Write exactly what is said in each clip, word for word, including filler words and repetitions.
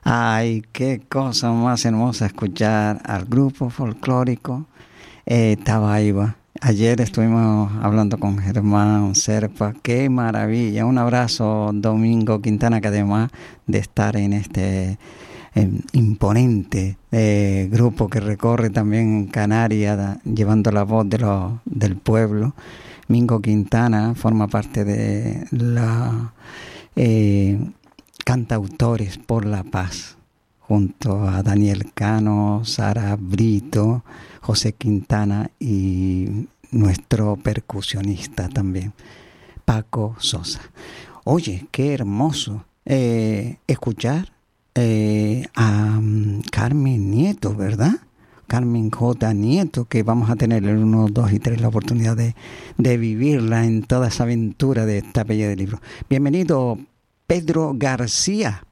Ay, qué cosa más hermosa escuchar al grupo folclórico eh, Tabaiba. Ayer estuvimos hablando con Germán Serpa. Qué maravilla. Un abrazo, Domingo Quintana, que además de estar en este eh, imponente eh, grupo que recorre también Canarias, da, llevando la voz de los, del pueblo, Mingo Quintana forma parte de la... Eh, Cantautores por la Paz, junto a Daniel Cano, Sara Brito, José Quintana y nuestro percusionista también, Paco Sosa. Oye, qué hermoso eh, escuchar eh, a um, Carmen Nieto, ¿verdad? Carmen J. Nieto, que vamos a tener el uno, dos y tres la oportunidad de, de vivirla en toda esa aventura de esta bella de libro. Bienvenido, Pedro García,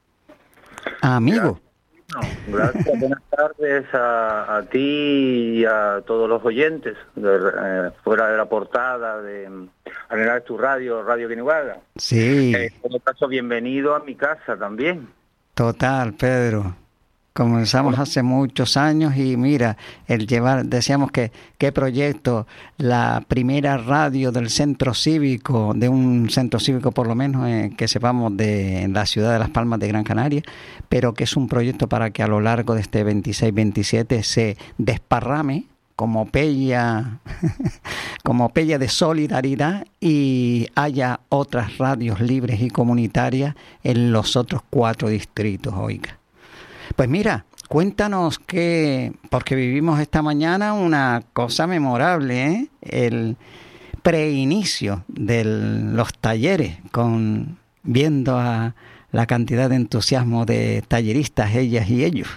amigo. Gracias, no, gracias. Buenas tardes a, a ti y a todos los oyentes, de, eh, fuera de la portada de Arenal Tu Radio, Radio Guiniguada. Sí. Eh, en todo caso, bienvenido a mi casa también. Total, Pedro. Comenzamos hace muchos años y mira, el llevar, decíamos que qué proyecto, la primera radio del centro cívico, de un centro cívico por lo menos eh, que sepamos de la ciudad de Las Palmas de Gran Canaria, pero que es un proyecto para que a lo largo de este veintiséis veintisiete se desparrame como pella, como pella de solidaridad y haya otras radios libres y comunitarias en los otros cuatro distritos, oiga. Pues mira, cuéntanos que, porque vivimos esta mañana una cosa memorable, ¿eh? El preinicio de los talleres, con viendo a la cantidad de entusiasmo de talleristas, ellas y ellos.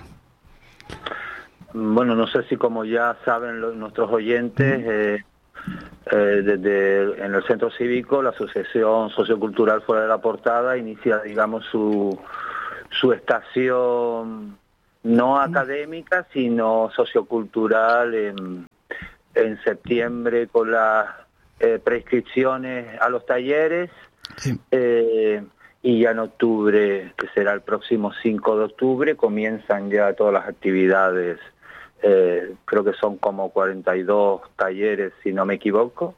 Bueno, no sé si como ya saben los, nuestros oyentes, eh, eh, desde en el centro cívico, la Asociación Sociocultural Fuera de la Portada inicia, digamos, su... su estación no académica, sino sociocultural en, en septiembre con las eh, prescripciones a los talleres, sí. eh, y ya en octubre, que será el próximo cinco de octubre, comienzan ya todas las actividades, eh, creo que son como cuarenta y dos talleres, si no me equivoco,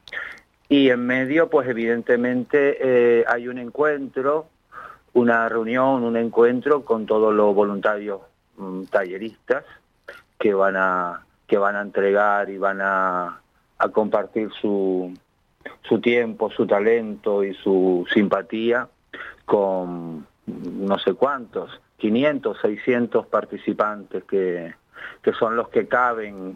y en medio, pues evidentemente eh, hay un encuentro, una reunión, un encuentro con todos los voluntarios um, talleristas que van a que van a entregar y van a, a compartir su su tiempo, su talento y su simpatía con no sé cuántos, quinientos, seiscientos participantes que que son los que caben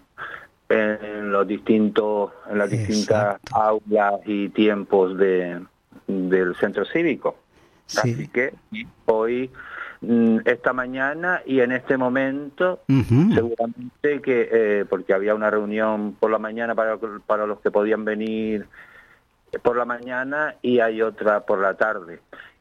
en los distintos en las distintas Exacto. aulas y tiempos de del centro cívico. Sí. Así que hoy, esta mañana y en este momento, uh-huh. seguramente que, eh, porque había una reunión por la mañana para, para los que podían venir por la mañana y hay otra por la tarde.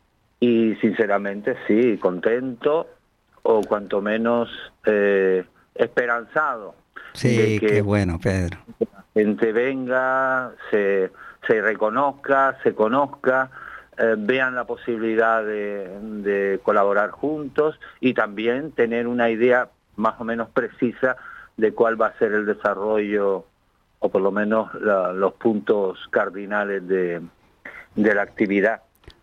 Y sinceramente sí, contento o cuanto menos eh, esperanzado. Sí, de que qué bueno, Pedro. La gente venga, se, se reconozca, se conozca, Eh, vean la posibilidad de, de colaborar juntos y también tener una idea más o menos precisa de cuál va a ser el desarrollo o por lo menos la, los puntos cardinales de, de la actividad.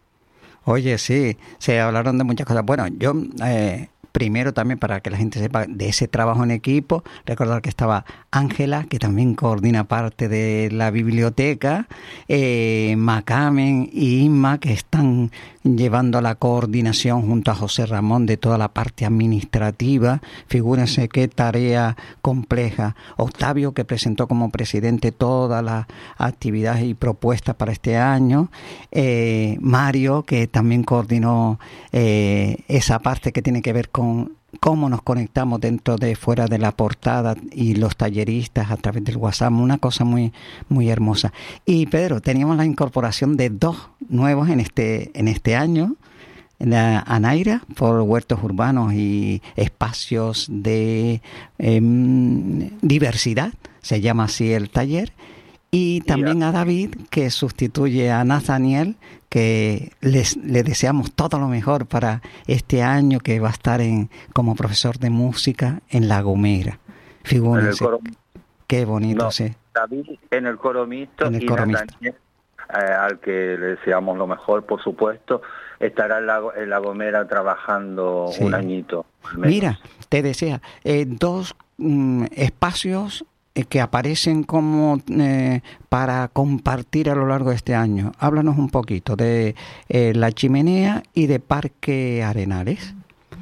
Oye, sí, se hablaron de muchas cosas. Bueno, yo... Eh... Primero también para que la gente sepa de ese trabajo en equipo, recordar que estaba Ángela, que también coordina parte de la biblioteca, eh, Macamen y Inma, que están llevando la coordinación junto a José Ramón de toda la parte administrativa. Figúrense qué tarea compleja. Octavio, que presentó como presidente todas las actividades y propuestas para este año. Eh, Mario, que también coordinó eh, esa parte que tiene que ver con con cómo nos conectamos dentro de fuera de la portada y los talleristas a través del WhatsApp, una cosa muy muy hermosa. Y Pedro, teníamos la incorporación de dos nuevos en este en este año, la Anaira por huertos urbanos y espacios de eh, diversidad, se llama así el taller, Y también a David, que sustituye a Nathaniel, que les, le deseamos todo lo mejor para este año, que va a estar en como profesor de música en La Gomera. Figúrense, qué bonito, no, sí. David en el coro mixto, en el y coro Nathaniel, mixto. Eh, al que le deseamos lo mejor, por supuesto, estará en La, en la Gomera trabajando sí. un añito. Mira, te desea eh, dos mm, espacios que aparecen como eh, para compartir a lo largo de este año. Háblanos un poquito de eh, La Chimenea y de Parque Arenales.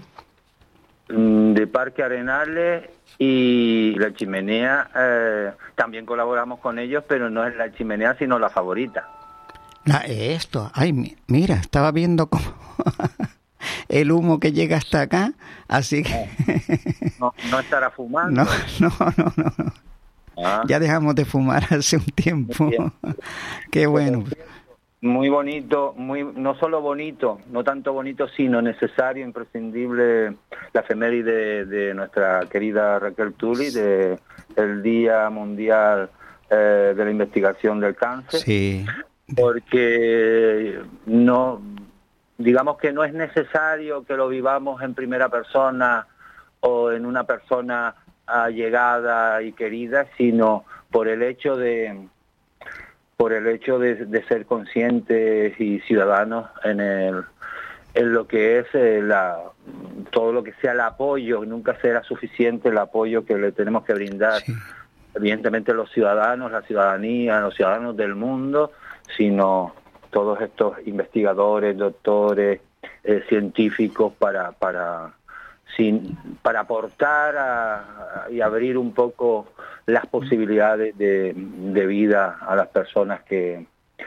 De Parque Arenales y La Chimenea, eh, también colaboramos con ellos, pero no es La Chimenea, sino La Favorita. La, esto, ay, mira, estaba viendo como el humo que llega hasta acá, así que... No, no estará fumando. No, no, no, no. no. Ah. Ya dejamos de fumar hace un tiempo. Qué bueno. Muy bonito, muy no solo bonito, no tanto bonito, sino necesario, imprescindible, la efeméride de, de nuestra querida Raquel Tuli, de el Día Mundial eh, de la Investigación del Cáncer. Sí. Porque no, digamos que no es necesario que lo vivamos en primera persona o en una persona allegada y querida, sino por el hecho de por el hecho de, de ser conscientes y ciudadanos en el en lo que es eh, la todo lo que sea el apoyo. Nunca será suficiente el apoyo que le tenemos que brindar, sí. evidentemente los ciudadanos, la ciudadanía, los ciudadanos del mundo, sino todos estos investigadores, doctores, eh, científicos para para sin para aportar a, a, y abrir un poco las posibilidades de, de vida a las personas que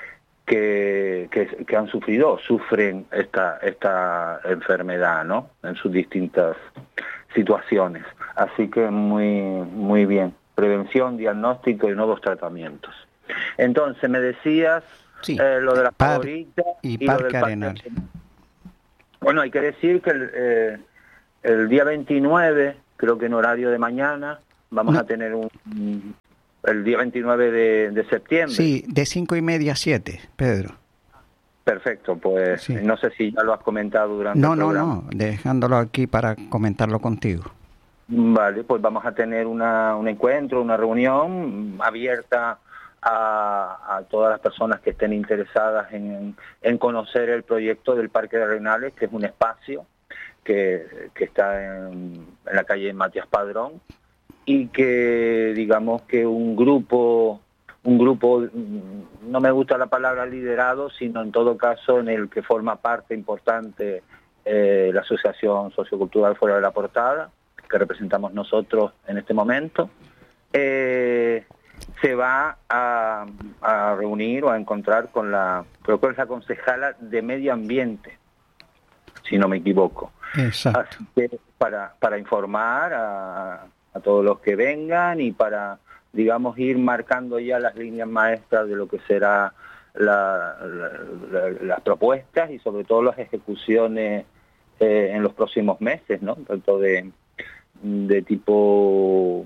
que, que que han sufrido, sufren esta esta enfermedad, ¿no? En sus distintas situaciones. Así que muy muy bien. Prevención, diagnóstico y nuevos tratamientos. Entonces, me decías sí. eh, lo de la Par favorita y, y Parque lo del Arenal. Parque. Bueno, hay que decir que el, eh, el día veintinueve, creo que en horario de mañana, vamos no. a tener un, un el día veintinueve de, de septiembre. Sí, de cinco y media a siete, Pedro. Perfecto, pues sí. No sé si ya lo has comentado durante no, el no, programa. No, no, dejándolo aquí para comentarlo contigo. Vale, pues vamos a tener una, un encuentro, una reunión abierta a, a todas las personas que estén interesadas en, en conocer el proyecto del Parque de Arenales, que es un espacio que, que está en, en la calle Matías Padrón, y que digamos que un grupo, un grupo, no me gusta la palabra liderado, sino en todo caso en el que forma parte importante eh, la Asociación Sociocultural Fuera de la Portada, que representamos nosotros en este momento, eh, se va a, a reunir o a encontrar con la, creo que es la concejala de Medio Ambiente, si no me equivoco. Exacto. Así que para, para informar a, a todos los que vengan y para, digamos, ir marcando ya las líneas maestras de lo que será la, la, la, las propuestas y sobre todo las ejecuciones eh, en los próximos meses, ¿no? Tanto de de tipo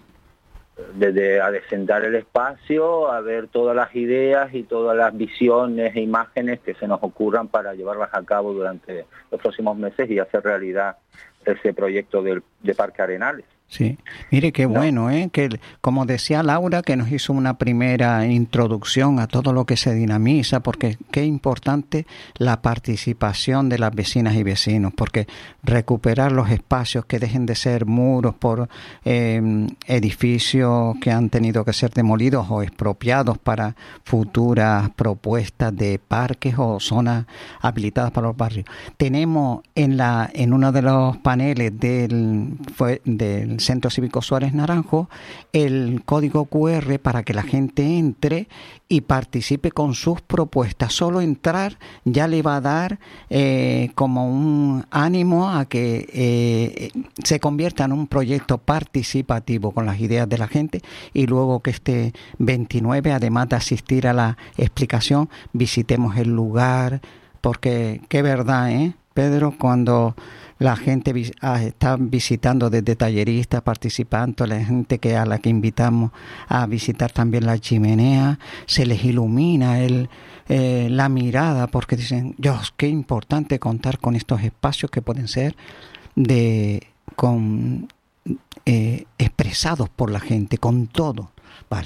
desde adecentar el espacio, a ver todas las ideas y todas las visiones e imágenes que se nos ocurran para llevarlas a cabo durante los próximos meses y hacer realidad ese proyecto del, de Parque Arenales. Sí, mire qué bueno, ¿eh? Que como decía Laura, que nos hizo una primera introducción a todo lo que se dinamiza, porque qué importante la participación de las vecinas y vecinos, porque recuperar los espacios que dejen de ser muros por eh, edificios que han tenido que ser demolidos o expropiados para futuras propuestas de parques o zonas habilitadas para los barrios. Tenemos en la en uno de los paneles del fue, del Centro Cívico Suárez Naranjo el código cu erre para que la gente entre y participe con sus propuestas. Solo entrar ya le va a dar eh, como un ánimo a que eh, se convierta en un proyecto participativo con las ideas de la gente, y luego que este veintinueve, además de asistir a la explicación, visitemos el lugar, porque qué verdad, ¿eh, Pedro? Cuando la gente vis- ah, está visitando desde talleristas, participantes, la gente que a la que invitamos a visitar también la chimenea, se les ilumina el, eh, la mirada porque dicen, Dios, qué importante contar con estos espacios que pueden ser de con eh, expresados por la gente, con todo, vale.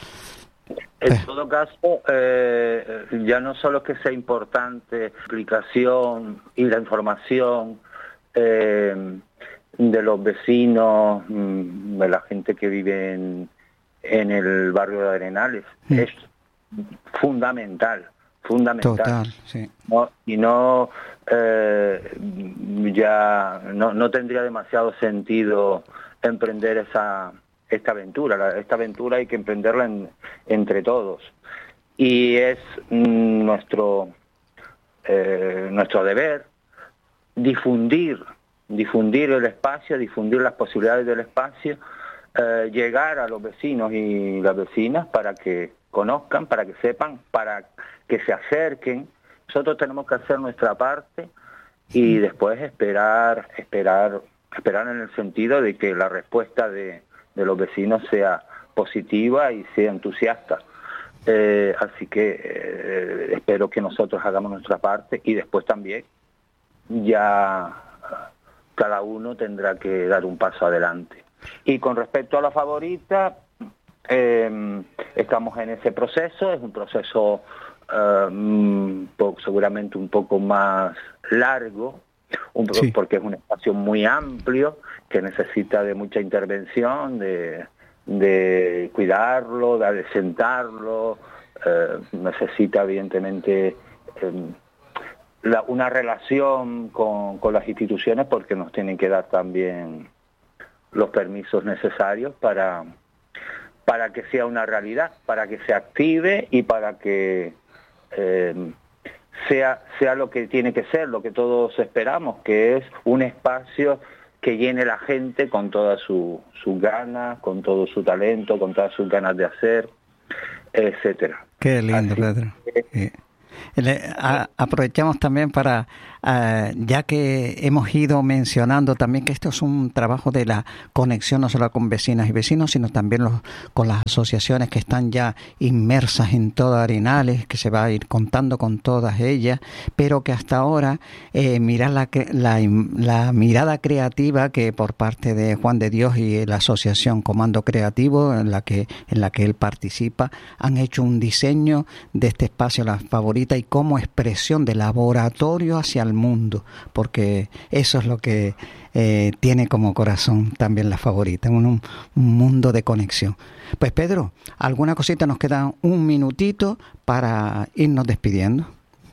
En todo caso, eh, ya no solo que sea importante la explicación y la información eh, de los vecinos, de la gente que vive en, en el barrio de Arenales, mm. es fundamental, fundamental. Total, sí. No, y no, eh, ya no, no tendría demasiado sentido emprender esa esta aventura. La, esta aventura hay que emprenderla en, entre todos. Y es mm, nuestro eh, nuestro deber difundir, difundir el espacio, difundir las posibilidades del espacio, eh, llegar a los vecinos y las vecinas para que conozcan, para que sepan, para que se acerquen. Nosotros tenemos que hacer nuestra parte y después esperar, esperar, esperar en el sentido de que la respuesta de de los vecinos sea positiva y sea entusiasta. Eh, así que eh, espero que nosotros hagamos nuestra parte y después también ya cada uno tendrá que dar un paso adelante. Y con respecto a la favorita, eh, estamos en ese proceso, es un proceso eh, un poco, seguramente un poco más largo, Un, sí. porque es un espacio muy amplio que necesita de mucha intervención, de, de cuidarlo, de adecentarlo, eh, necesita evidentemente eh, la, una relación con, con las instituciones porque nos tienen que dar también los permisos necesarios para, para que sea una realidad, para que se active y para que eh, sea sea lo que tiene que ser, lo que todos esperamos, que es un espacio que llene la gente con todas sus su ganas, con todo su talento, con todas sus ganas de hacer, etcétera. Qué lindo, Pedro. Que, sí. Le, a, aprovechamos también para, uh, ya que hemos ido mencionando también que esto es un trabajo de la conexión no solo con vecinas y vecinos, sino también los, con las asociaciones que están ya inmersas en todo Arenales, que se va a ir contando con todas ellas, pero que hasta ahora eh, mirar la, la, la mirada creativa que por parte de Juan de Dios y la asociación Comando Creativo, en la que, en la que él participa, han hecho un diseño de este espacio, La Favorita, y como expresión de laboratorio hacia el mundo, porque eso es lo que eh, tiene como corazón también La Favorita, un, un mundo de conexión. Pues Pedro, ¿alguna cosita? Nos queda un minutito para irnos despidiendo.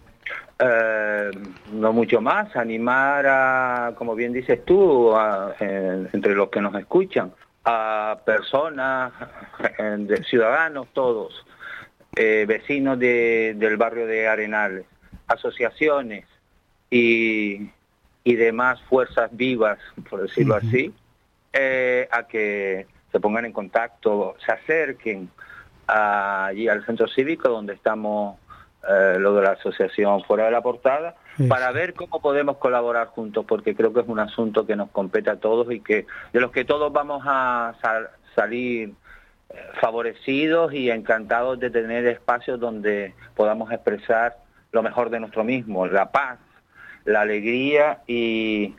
Eh, no mucho más, animar a, como bien dices tú, a, eh, entre los que nos escuchan, a personas, eh, de ciudadanos todos, Eh, vecinos de, del barrio de Arenales, asociaciones y, y demás fuerzas vivas, por decirlo uh-huh. así, eh, a que se pongan en contacto, se acerquen a, allí al centro cívico donde estamos, eh, lo de la asociación Fuera de la Portada, sí. para ver cómo podemos colaborar juntos, porque creo que es un asunto que nos compete a todos y que de los que todos vamos a sal, salir favorecidos y encantados de tener espacios donde podamos expresar lo mejor de nuestro mismo, la paz, la alegría y,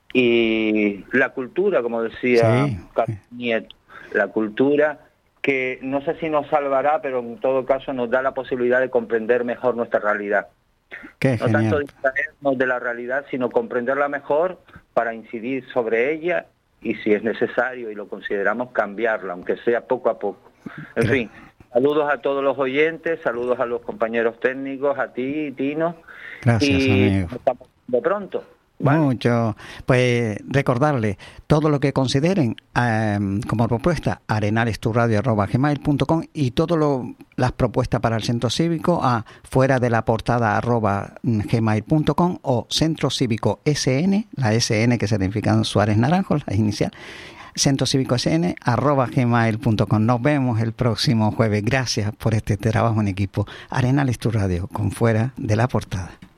y la cultura, como decía sí. Nieto, la cultura que no sé si nos salvará, pero en todo caso nos da la posibilidad de comprender mejor nuestra realidad. Qué no genial. Tanto distraernos de la realidad, sino comprenderla mejor para incidir sobre ella y si es necesario y lo consideramos cambiarla, aunque sea poco a poco. En fin, saludos a todos los oyentes, saludos a los compañeros técnicos, a ti, Tino. Gracias, y amigo. Nos estamos viendo pronto. ¿Vale? Mucho. Pues recordarle todo lo que consideren eh, como propuesta, arenalesturradio arroba gmail punto com, y todas las propuestas para el centro cívico a fuera de la portada arroba gmail punto com o centro cívico S N, la S N que significa Suárez Naranjo, la inicial, centro cívico S N arroba gmail punto com. Nos vemos el próximo jueves. Gracias por este trabajo en equipo. Arenales Tu Radio con Fuera de la Portada.